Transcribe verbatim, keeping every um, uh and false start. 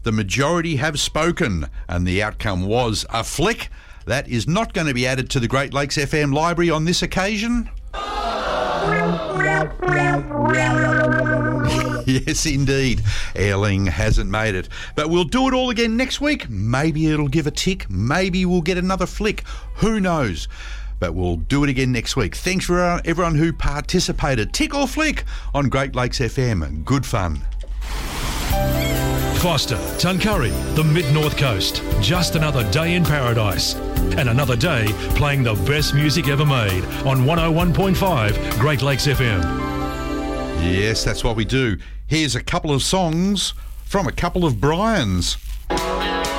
The majority have spoken, and the outcome was a flick. That is not going to be added to the Great Lakes F M library on this occasion. Yes, indeed. Airling hasn't made it. But we'll do it all again next week. Maybe it'll give a tick. Maybe we'll get another flick. Who knows? But we'll do it again next week. Thanks for everyone who participated. Tick or flick on Great Lakes F M. Good fun. Foster, Tuncurry, the Mid-North Coast. Just another day in paradise. And another day playing the best music ever made on one oh one point five Great Lakes F M. Yes, that's what we do. Here's a couple of songs from a couple of Brians.